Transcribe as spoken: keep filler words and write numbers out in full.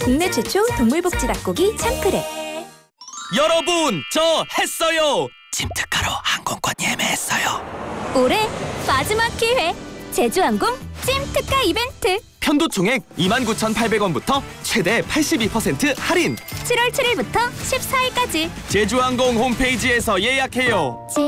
국내 최초 동물복지 닭고기 참크랩. 여러분, 저 했어요. 찜특가로 항공권 예매했어요. 올해 마지막 기회. 제주항공 찜특가 이벤트. 편도 총액 이만 구천팔백 원부터 최대 팔십이 퍼센트 할인. 칠월 칠일부터 십사일까지 제주항공 홈페이지에서 예약해요.